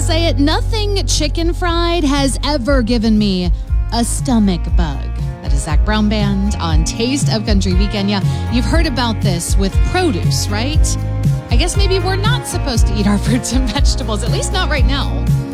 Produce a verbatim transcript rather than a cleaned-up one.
to say it. Nothing chicken fried has ever given me a stomach bug. That is Zach Brown Band on Taste of Country Weekend. Yeah, you've heard about this with produce, right? I guess maybe we're not supposed to eat our fruits and vegetables, at least not right now.